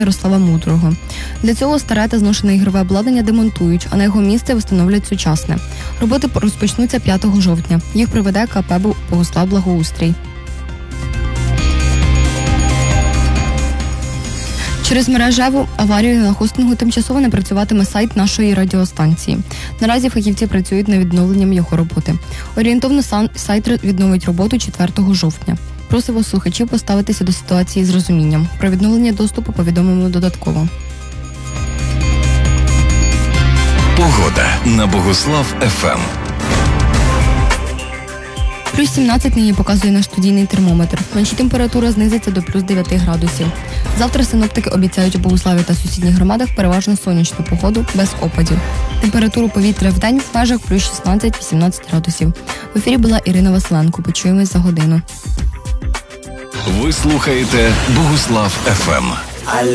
Ярослава Мудрого. Для цього старе та зношене ігрове обладнання демонтують, а на його місце встановлять сучасне. Роботи розпочнуться 5 жовтня. Їх проведе КП «Богуслав Благоустрій». Через мережеву аварію на хостингу тимчасово не працюватиме сайт нашої радіостанції. Наразі фахівці працюють над відновленням його роботи. Орієнтовно сайт відновить роботу 4 жовтня. Просимо слухачів поставитися до ситуації з розумінням. Про відновлення доступу повідомимо додатково. Погода на Богуслав ФМ. Плюс 17 нині показує наш студійний термометр. Вночі температура знизиться до плюс 9 градусів. Завтра синоптики обіцяють у Богуславі та сусідніх громадах переважно сонячну погоду, без опадів. Температуру повітря в день в межах плюс 16-18 градусів. В ефірі була Ірина Василенко. Почуємось за годину. Ви слухаєте Богуслав ФМ.